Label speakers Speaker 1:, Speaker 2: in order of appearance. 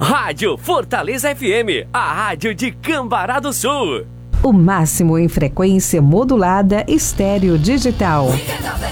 Speaker 1: Rádio Fortaleza FM, a rádio de Cambará do Sul.
Speaker 2: O máximo em frequência modulada estéreo digital.